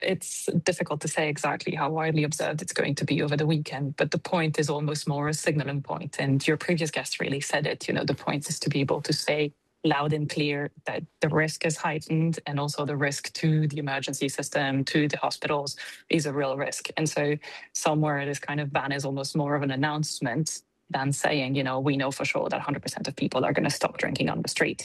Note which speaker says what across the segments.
Speaker 1: It's difficult to say exactly how widely observed it's going to be over the weekend, but the point is almost more a signaling point. And your previous guest really said it, the point is to be able to say loud and clear that the risk is heightened, and also the risk to the emergency system, to the hospitals, is a real risk. And so somewhere this kind of ban is almost more of an announcement than saying, we know for sure that 100% of people are going to stop drinking on the street.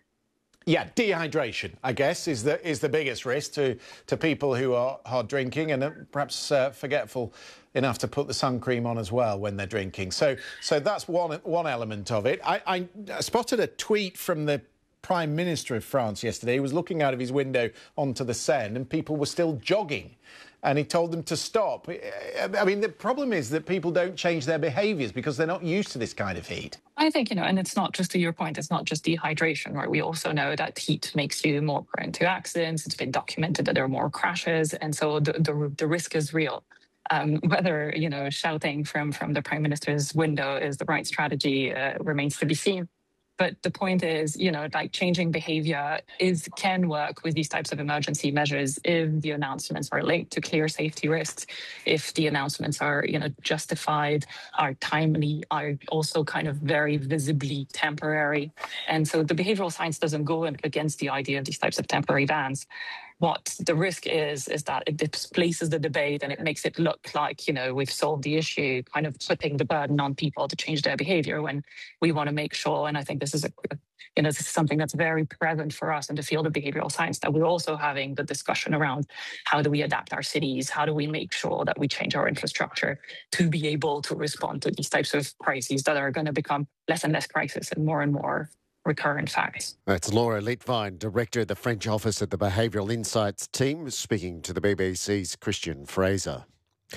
Speaker 2: Yeah, dehydration, I guess, is the biggest risk to people who are hard drinking and perhaps forgetful enough to put the sun cream on as well when they're drinking. So that's one element of it. I spotted a tweet from the Prime Minister of France yesterday. He was looking out of his window onto the Seine and people were still jogging. And he told them to stop. I mean, the problem is that people don't change their behaviours because they're not used to this kind of heat.
Speaker 1: I think, and it's not just, to your point, it's not just dehydration, right? We also know that heat makes you more prone to accidents. It's been documented that there are more crashes. And so the risk is real. Whether, shouting from the Prime Minister's window is the right strategy remains to be seen. But the point is, changing behavior can work with these types of emergency measures if the announcements are linked to clear safety risks, if the announcements are, justified, are timely, are also kind of very visibly temporary. And so the behavioral science doesn't go against the idea of these types of temporary bans. What the risk is that it displaces the debate and it makes it look like, we've solved the issue, kind of putting the burden on people to change their behavior, when we want to make sure, and I think this is this is something that's very present for us in the field of behavioral science, that we're also having the discussion around how do we adapt our cities, how do we make sure that we change our infrastructure to be able to respond to these types of crises that are going to become less and less crisis and more recurrent facts.
Speaker 3: That's Laura Litvine, Director of the French Office at the Behavioural Insights team, speaking to the BBC's Christian Fraser.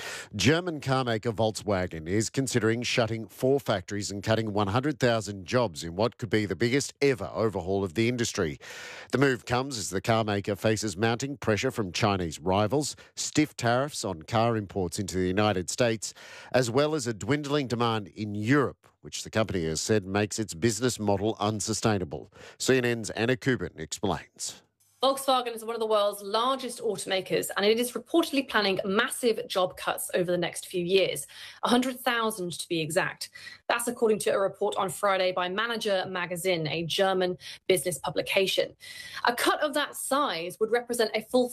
Speaker 3: German carmaker Volkswagen is considering shutting 4 factories and cutting 100,000 jobs in what could be the biggest ever overhaul of the industry. The move comes as the carmaker faces mounting pressure from Chinese rivals, stiff tariffs on car imports into the United States, as well as a dwindling demand in Europe, which the company has said makes its business model unsustainable. CNN's Anna Kubin explains.
Speaker 4: Volkswagen is one of the world's largest automakers, and it is reportedly planning massive job cuts over the next few years, 100,000 to be exact. That's according to a report on Friday by Manager Magazine, a German business publication. A cut of that size would represent a full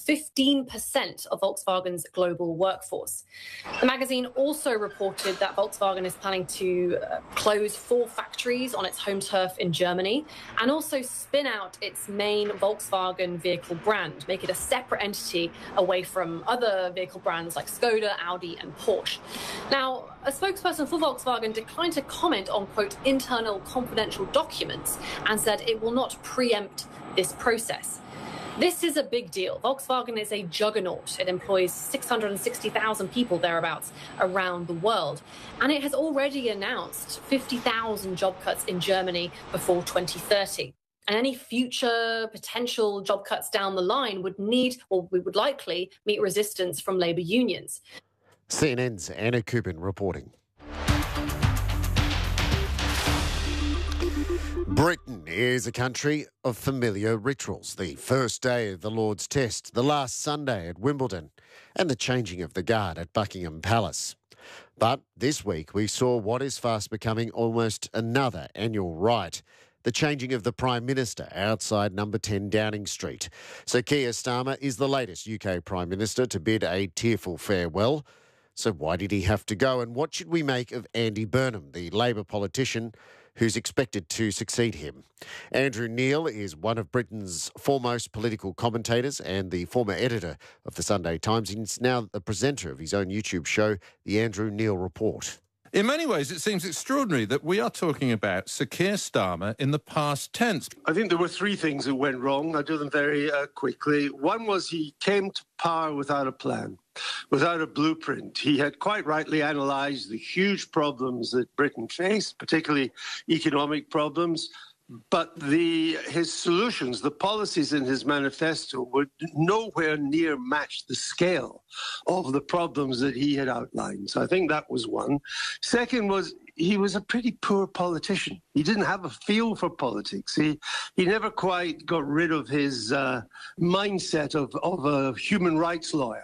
Speaker 4: 15% of Volkswagen's global workforce. The magazine also reported that Volkswagen is planning to close 4 factories on its home turf in Germany and also spin out its main Volkswagen vehicle brand, make it a separate entity away from other vehicle brands like Skoda, Audi and Porsche. Now, a spokesperson for Volkswagen declined to comment on, quote, internal confidential documents and said it will not preempt this process. This is a big deal. Volkswagen is a juggernaut. It employs 660,000 people thereabouts around the world. And it has already announced 50,000 job cuts in Germany before 2030. And any future potential job cuts down the line would likely meet resistance from labour unions.
Speaker 3: CNN's Anna Kubin reporting. Britain is a country of familiar rituals. The first day of the Lord's Test, the last Sunday at Wimbledon, and the changing of the guard at Buckingham Palace. But this week we saw what is fast becoming almost another annual rite: the changing of the Prime Minister outside number 10 Downing Street. So Keir Starmer is the latest UK Prime Minister to bid a tearful farewell. So why did he have to go, and what should we make of Andy Burnham, the Labor politician who's expected to succeed him? Andrew Neil is one of Britain's foremost political commentators and the former editor of the Sunday Times. He's now the presenter of his own YouTube show, The Andrew Neil Report.
Speaker 5: In many ways, it seems extraordinary that we are talking about Sir Keir Starmer in the past tense.
Speaker 6: I think there were 3 things that went wrong. I'll do them very quickly. One was he came to power without a plan, without a blueprint. He had quite rightly analysed the huge problems that Britain faced, particularly economic problems, But his solutions, the policies in his manifesto, would nowhere near match the scale of the problems that he had outlined. So I think that was one. Second was he was a pretty poor politician. He didn't have a feel for politics. He never quite got rid of his mindset of a human rights lawyer.